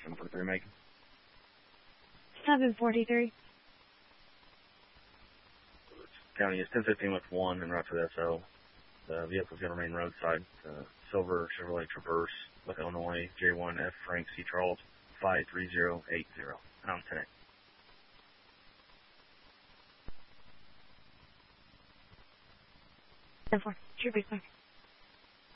743 Macon. 743. County is 1015 with 1 and route to the SO. The vehicle's going to remain roadside. Silver Chevrolet Traverse with Illinois J1F Frank C. Charles 53080. I'm 10. Ten 4. True,